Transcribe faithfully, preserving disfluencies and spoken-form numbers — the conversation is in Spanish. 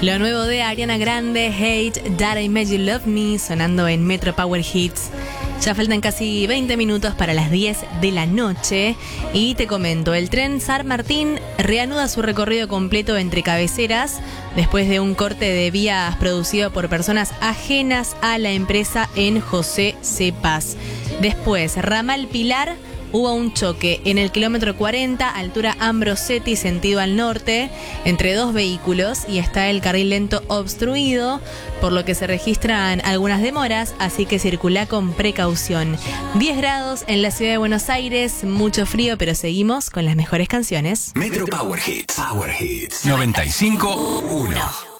Lo nuevo de Ariana Grande, Hate That I Made You Love Me, sonando en Metro Power Hits. Ya faltan casi veinte minutos para las diez de la noche y te comento, el tren San Martín reanuda su recorrido completo entre cabeceras después de un corte de vías producido por personas ajenas a la empresa en José Cepaz. Después, ramal Pilar, hubo un choque en el kilómetro cuarenta, altura Ambrosetti, sentido al norte, entre dos vehículos y está el carril lento obstruido, por lo que se registran algunas demoras, así que circula con precaución. diez grados en la ciudad de Buenos Aires, mucho frío, pero seguimos con las mejores canciones. Metro Power Hits. Power Hits. noventa y cinco punto uno.